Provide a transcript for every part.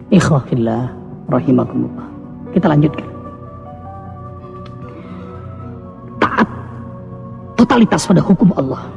Ikhwafillah rahimakumullah. Kita lanjutkan. Taat totalitas pada hukum Allah.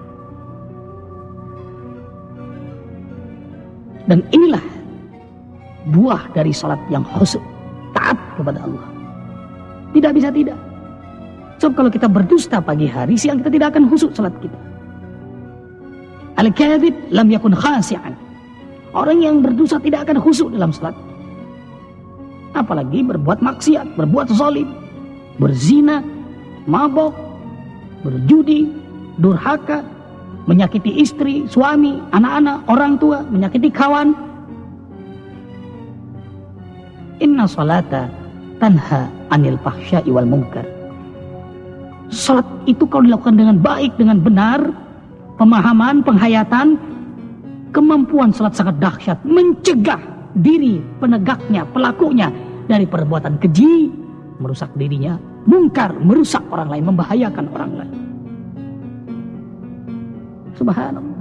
Dan inilah buah dari salat yang khusyuk, taat kepada Allah. Tidak bisa tidak. Sebab kalau kita berdusta pagi hari, siang kita tidak akan khusyuk salat kita. Al-kadhib lam yakun khasi'an. Orang yang berdosa tidak akan khusyuk dalam salat. Apalagi berbuat maksiat, berbuat zalim, berzina, mabok, berjudi, durhaka, menyakiti istri, suami, anak-anak, orang tua, menyakiti kawan. Inna salata tanha anil fahsya'i wal munkar. Salat itu kalau dilakukan dengan baik, dengan benar, pemahaman, penghayatan, kemampuan salat sangat dahsyat, mencegah diri penegaknya, pelakunya dari perbuatan keji, merusak dirinya, mungkar, merusak orang lain, membahayakan orang lain. Subhanallah.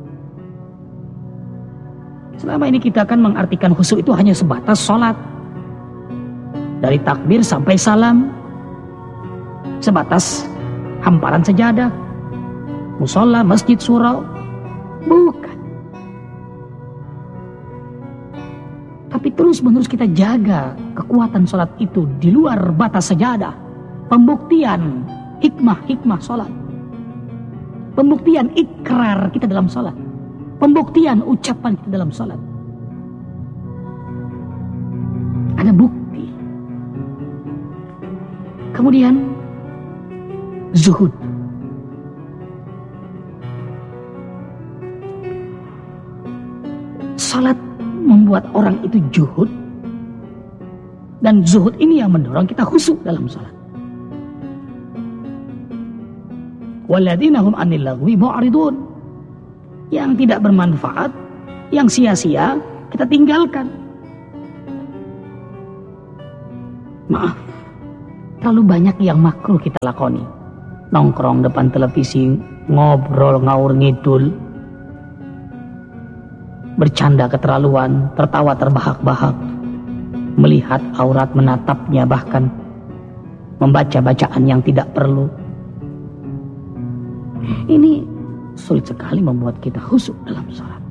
Selama ini kita akan mengartikan khusyuk itu hanya sebatas sholat, dari takbir sampai salam, sebatas hamparan sajadah, musola, masjid, surau. Bukan. Tapi terus-menerus kita jaga kekuatan sholat itu di luar batas sajadah. Pembuktian hikmah sholat. Pembuktian ikrar kita dalam sholat. Pembuktian ucapan kita dalam sholat. Ada bukti. Kemudian zuhud. Salat membuat orang itu zuhud, dan zuhud ini yang mendorong kita khusyuk dalam salat. Walladzina hum 'anil lagwi mu'ridun. Yang tidak bermanfaat, yang sia-sia kita tinggalkan. Maaf, terlalu banyak yang makruh kita lakoni. Nongkrong depan televisi, ngobrol ngawur ngidul, bercanda keterlaluan, tertawa terbahak-bahak, melihat aurat, menatapnya, bahkan membaca bacaan yang tidak perlu. Ini sulit sekali membuat kita khusyuk dalam salat.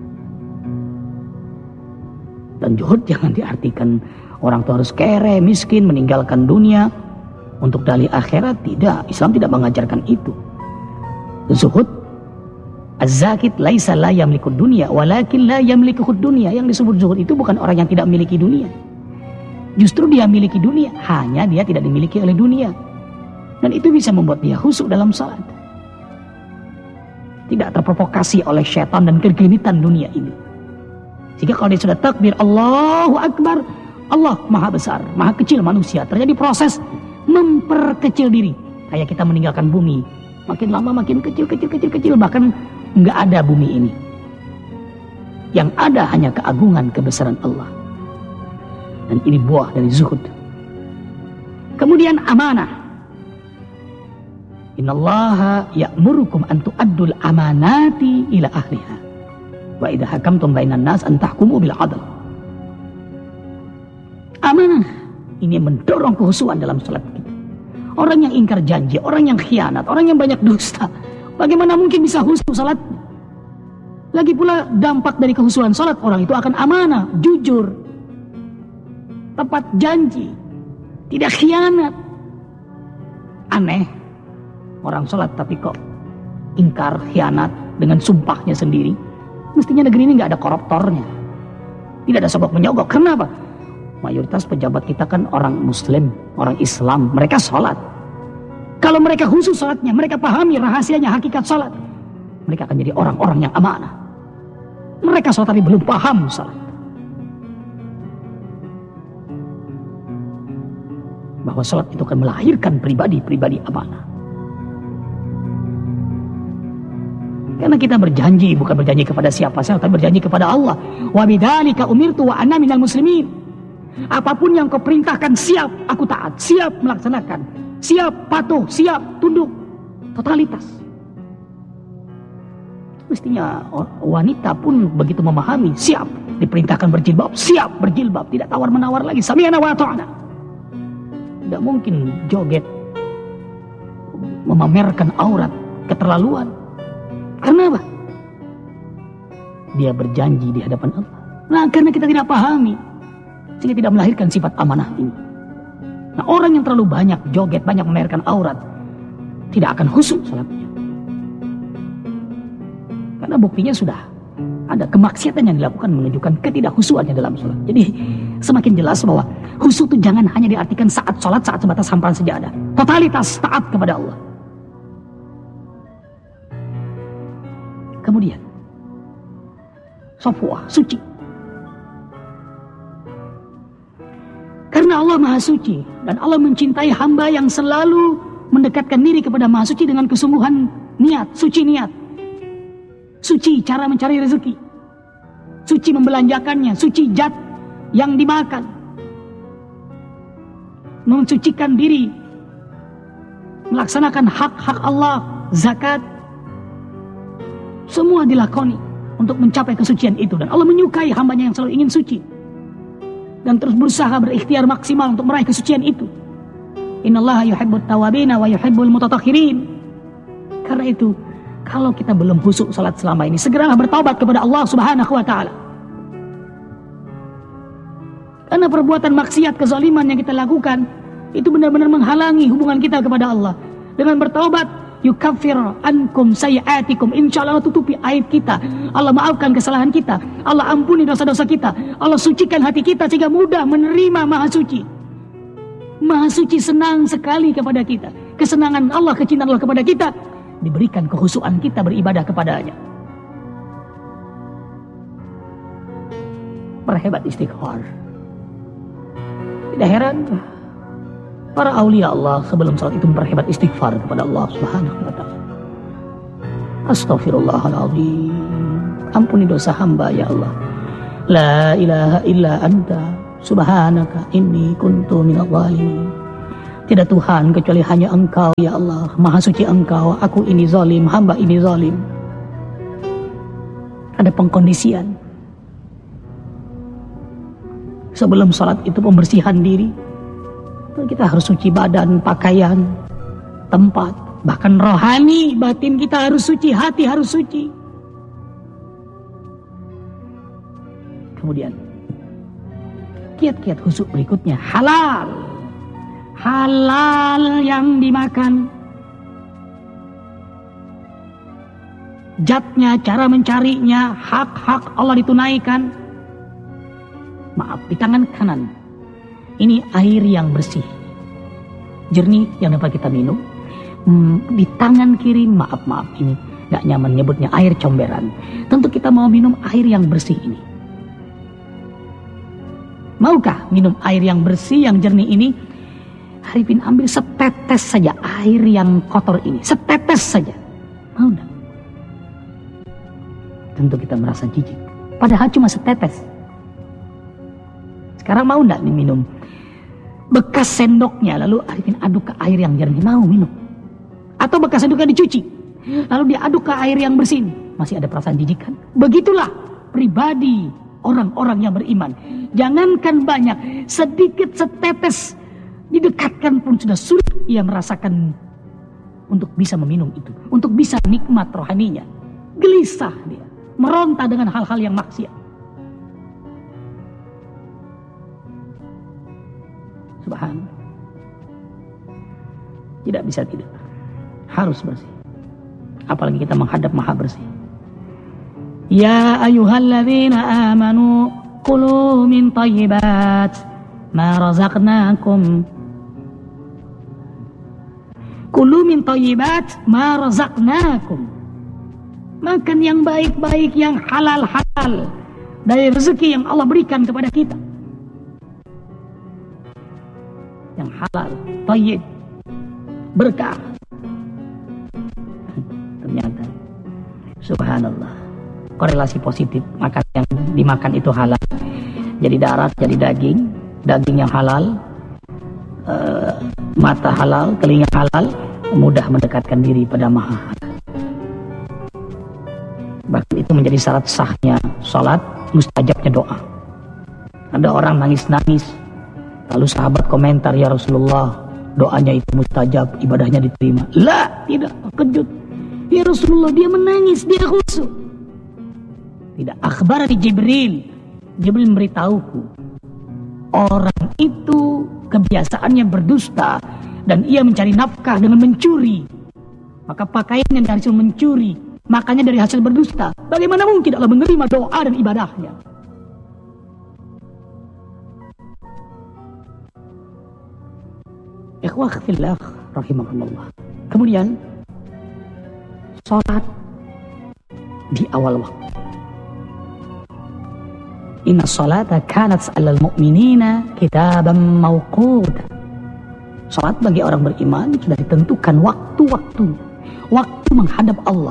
Dan zuhud jangan diartikan orang itu harus kere, miskin, meninggalkan dunia untuk dalih akhirat. Tidak, Islam tidak mengajarkan itu. Zuhud, az-zakit laisa la yamliku dunya walakin la yamliku dunya. Yang disebut zuhud itu bukan orang yang tidak memiliki dunia. Justru dia memiliki dunia, hanya dia tidak dimiliki oleh dunia. Dan itu bisa membuat dia khusyuk dalam salat. Tidak terprovokasi oleh syaitan dan kegenitan dunia ini. Sehingga kalau dia sudah takbir Allahu Akbar, Allah maha besar, maha kecil manusia, terjadi proses memperkecil diri. Kayak kita meninggalkan bumi, makin lama makin kecil, bahkan nggak ada bumi ini. Yang ada hanya keagungan, kebesaran Allah. Dan ini buah dari zuhud. Kemudian amanah. Innallaha ya'murukum an tu'addul amanati ila ahliha wa idza hakamtum bainan nas an tahkumu bil 'adl. Amanah ini mendorong kehusuan dalam salat kita. Orang yang ingkar janji, orang yang khianat, orang yang banyak dusta, bagaimana mungkin bisa khusyuk salat? Lagi pula dampak dari kehusuan salat, orang itu akan amanah, jujur, tepat janji, tidak khianat. Aneh, orang sholat tapi kok ingkar, khianat dengan sumpahnya sendiri. Mestinya negeri ini nggak ada koruptornya, tidak ada sogok menyogok. Kenapa? Mayoritas pejabat kita kan orang Muslim, orang Islam. Mereka sholat. Kalau mereka khusus sholatnya, mereka pahami rahasianya, hakikat sholat, mereka akan jadi orang-orang yang amanah. Mereka sholat tapi belum paham sholat. Bahwa sholat itu akan melahirkan pribadi-pribadi amanah. Karena kita berjanji, bukan berjanji kepada siapa-siapa, tapi berjanji kepada Allah. Wa bidzalika umirtu wa ana minal muslimin. Apapun yang kau perintahkan, siap aku taat, siap melaksanakan, siap patuh, siap tunduk, totalitas. Mestinya wanita pun begitu memahami, siap diperintahkan berjilbab, siap berjilbab, tidak tawar-menawar lagi. Sami'na wa ata'na. Tidak mungkin joget memamerkan aurat keterlaluan. Karena apa? Dia berjanji di hadapan Allah. Nah, karena kita tidak pahami, sehingga tidak melahirkan sifat amanah ini. Nah, orang yang terlalu banyak joget, banyak memamerkan aurat, tidak akan khusyuk salatnya. Karena buktinya sudah ada kemaksiatan yang dilakukan menunjukkan ketidakhusyuannya dalam salat. Jadi semakin jelas bahwa khusyuk itu jangan hanya diartikan saat salat, saat sebatas hamparan sajadah. Totalitas taat kepada Allah. Kemudian Safwah, suci. Karena Allah Maha Suci dan Allah mencintai hamba yang selalu mendekatkan diri kepada Maha Suci dengan kesungguhan niat, suci niat. Suci cara mencari rezeki. Suci membelanjakannya, suci zat yang dimakan. Mensucikan diri. Melaksanakan hak-hak Allah, zakat. Semua dilakoni untuk mencapai kesucian itu. Dan Allah menyukai hambanya yang selalu ingin suci. Dan terus berusaha berikhtiar maksimal untuk meraih kesucian itu. Innallaha yuhibbut tawabina wa yuhibbul mutatahhirin. Karena itu, kalau kita belum khusyuk salat selama ini, segeralah bertaubat kepada Allah Subhanahu wa taala. Karena perbuatan maksiat, kezaliman yang kita lakukan itu benar-benar menghalangi hubungan kita kepada Allah. Dengan bertaubat, yukaffir ankum sayiatikum, insyaallah tutupi aib kita. Allah maafkan kesalahan kita, Allah ampuni dosa-dosa kita, Allah sucikan hati kita sehingga mudah menerima Maha Suci. Maha Suci senang sekali kepada kita. Kesenangan Allah, kecintaan Allah kepada kita diberikan kekhusyuan kita beribadah kepadanya. Perhebat istighfar. Tidak heran para aulia Allah sebelum salat itu memperhebat istighfar kepada Allah Subhanahu wa taala. Astaghfirullahaladzim. Ampuni dosa hamba ya Allah. La ilaha illa anta subhanaka inni kuntu minadh dhalimin. Tidak Tuhan kecuali hanya Engkau ya Allah. Maha suci Engkau, aku ini zalim, hamba ini zalim. Ada pengkondisian. Sebelum salat itu pembersihan diri. Kita harus suci badan, pakaian, tempat, bahkan rohani, batin kita harus suci, hati harus suci. Kemudian kiat-kiat khusyuk berikutnya, halal. Halal yang dimakan. Zatnya, cara mencarinya, hak-hak Allah ditunaikan. Maaf, di tangan kanan ini air yang bersih, jernih yang dapat kita minum. Di tangan kiri, maaf ini gak nyaman nyebutnya, air comberan. Tentu kita mau minum air yang bersih ini. Maukah minum air yang bersih, yang jernih ini? Arifin, ambil setetes saja air yang kotor ini, setetes saja. Mau gak? Tentu kita merasa jijik, padahal cuma setetes. Sekarang mau gak diminum bekas sendoknya, lalu Arifin aduk ke air yang jernih, mau minum? Atau bekas sendoknya dicuci, lalu diaduk ke air yang bersih, masih ada perasaan jijik kan? Begitulah pribadi orang-orang yang beriman. Jangankan banyak, sedikit setetes didekatkan pun sudah sulit ia merasakan untuk bisa meminum itu, untuk bisa nikmat rohaninya. Gelisah dia, meronta dengan hal-hal yang maksiat. Subhanallah. Tidak bisa tidak, harus bersih. Apalagi kita menghadap Maha bersih. Ya ayyuhalladzina amanu kulu min thayyibat ma razaqnakum. Kulu min thayyibat ma razaqnakum. Makan yang baik-baik, yang halal-halal dari rezeki yang Allah berikan kepada kita. Yang halal, thayyib, berkah. Ternyata subhanallah, korelasi positif. Makan yang dimakan itu halal, jadi darah, jadi daging yang halal, mata halal, telinga halal, mudah mendekatkan diri pada Maha. Bahkan itu menjadi syarat sahnya salat mustajabnya doa. Ada orang nangis-nangis, lalu sahabat komentar, ya Rasulullah, doanya itu mustajab, ibadahnya diterima. La, tidak, kejut. Ya Rasulullah, dia menangis, dia khusyuk. Tidak, akhbarani Jibril. Jibril memberitahuku, orang itu kebiasaannya berdusta dan ia mencari nafkah dengan mencuri. Maka pakaiannya dari hasil mencuri, makanya dari hasil berdusta. Bagaimana mungkin Allah menerima doa dan ibadahnya? Ikhwah fillah rahimakumullah. Kemudian salat di awal waktu. Inna salata kanat 'alal mu'minina kitaban mawquta. Salat bagi orang beriman sudah ditentukan waktu-waktu, waktu menghadap Allah.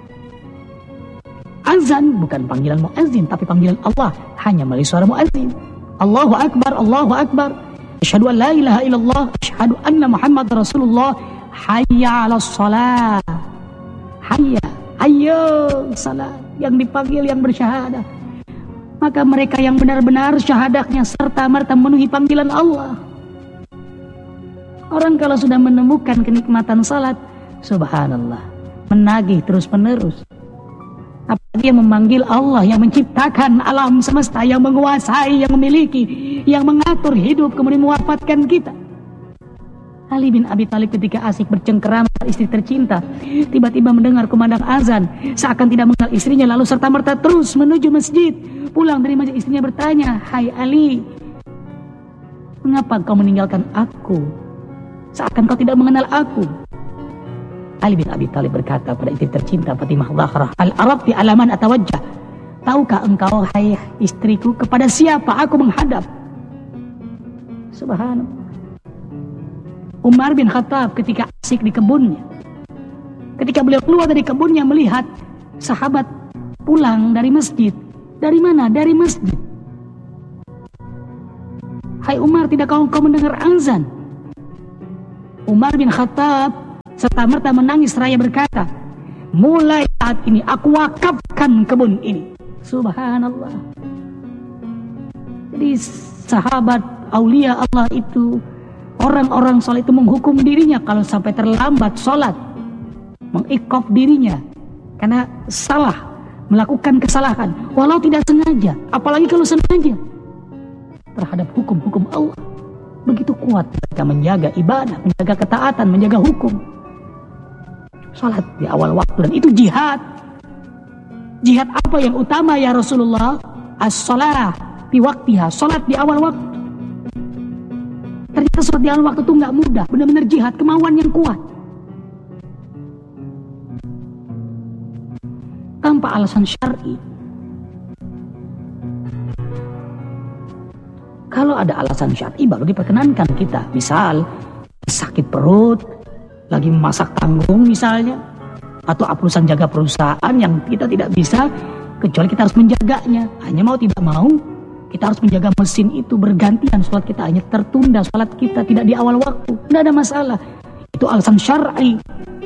Azan bukan panggilan muazzin, tapi panggilan Allah hanya melalui suara muazzin. Allahu akbar, Allahu akbar. Asyhadu an la ilaha illallah, asyhadu anna Muhammad Rasulullah. Hayya 'alas shalah. Hayya, ayo salat. Yang dipanggil yang bersyahadah. Maka mereka yang benar-benar syahadahnya serta merta memenuhi panggilan Allah. Orang kalau sudah menemukan kenikmatan salat, subhanallah, menagih terus-menerus. Apalagi dia memanggil Allah yang menciptakan alam semesta, yang menguasai, yang memiliki, yang mengatur hidup, kemudian mewafatkan kita. Ali bin Abi Thalib ketika asik bercengkerama istri tercinta, tiba-tiba mendengar kumandang azan, seakan tidak mengenal istrinya, lalu serta-merta terus menuju masjid. Pulang dari masjid, istrinya bertanya, "Hai Ali, mengapa kau meninggalkan aku? Seakan kau tidak mengenal aku." Ali bin Abi Thalib berkata pada istri tercinta Fatimah Zahrah, "Al-arabti alaman atawajjah." Tahukah engkau, hai istriku, kepada siapa aku menghadap? Subhanallah. Umar bin Khattab ketika asik di kebunnya, ketika beliau keluar dari kebunnya melihat sahabat pulang dari masjid. Dari mana? Dari masjid. "Hai Umar, tidak kau mendengar azan?" Umar bin Khattab serta-merta menangis seraya berkata, "Mulai saat ini aku wakafkan kebun ini." Subhanallah. Jadi sahabat aulia Allah itu, orang-orang saleh itu menghukum dirinya kalau sampai terlambat sholat, mengikaf dirinya karena salah, melakukan kesalahan walau tidak sengaja, apalagi kalau sengaja, terhadap hukum-hukum Allah. Begitu kuat mereka menjaga ibadah, menjaga ketaatan, menjaga hukum. Salat di awal waktu, dan itu jihad. Jihad apa yang utama ya Rasulullah? As-salah fi waqtiha, salat di awal waktu. Ternyata salat di awal waktu itu nggak mudah, benar-benar jihad, kemauan yang kuat. Tanpa alasan syar'i. Kalau ada alasan syar'i baru diperkenankan kita. Misal sakit perut, lagi memasak tanggung misalnya, atau urusan jaga perusahaan yang kita tidak bisa kecuali kita harus menjaganya. Hanya mau tidak mau kita harus menjaga mesin itu, bergantian sholat kita, hanya tertunda sholat kita tidak di awal waktu, tidak ada masalah. Itu alasan syar'i.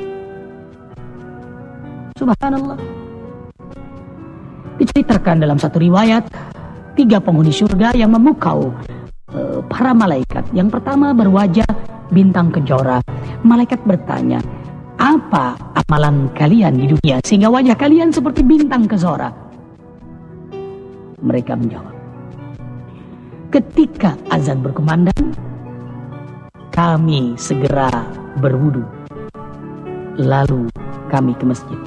Subhanallah. Diceritakan dalam satu riwayat, 3 penghuni surga yang memukau para malaikat. Yang pertama berwajah bintang kejora. Malaikat bertanya, "Apa amalan kalian di dunia sehingga wajah kalian seperti bintang kejora?" Mereka menjawab, "Ketika azan berkumandang, kami segera berwudu, lalu kami ke masjid."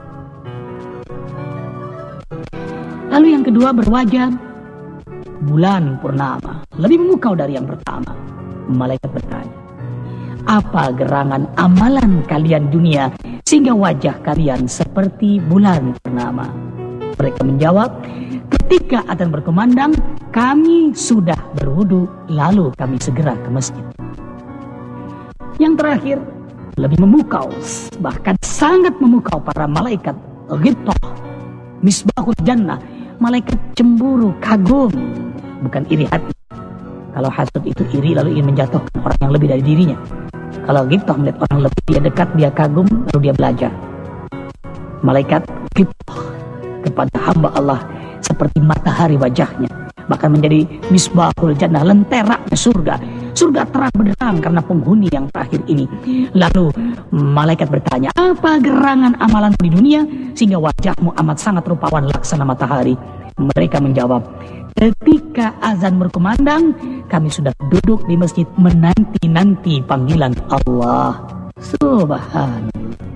Lalu yang kedua berwajah bulan purnama, lebih memukau dari yang pertama. Malaikat bertanya, "Apa gerangan amalan kalian dunia sehingga wajah kalian seperti bulan purnama?" Mereka menjawab, "Ketika adzan berkumandang, kami sudah berwudu, lalu kami segera ke masjid." Yang terakhir lebih memukau, bahkan sangat memukau para malaikat Ghibtah, Misbahul Jannah. Malaikat cemburu, kagum, bukan iri hati. Kalau hasud itu iri lalu ingin menjatuhkan orang yang lebih dari dirinya. Kalau Ghibtah melihat orang lebih dia dekat, dia kagum, lalu dia belajar. Malaikat Ghibtah kepada hamba Allah seperti matahari wajahnya, bahkan menjadi misbahul jannah, lenteraknya surga. Surga terang benderang karena penghuni yang terakhir ini. Lalu malaikat bertanya, apa gerangan amalanmu di dunia sehingga wajahmu amat sangat rupawan laksana matahari? Mereka menjawab, ketika azan berkumandang, kami sudah duduk di masjid menanti-nanti panggilan Allah. Subhanallah.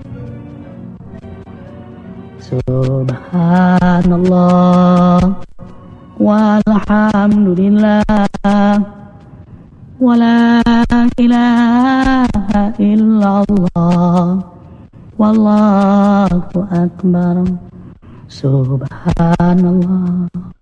Subhanallah walhamdulillah wala ilaha illallah wallahu akbar. Subhanallah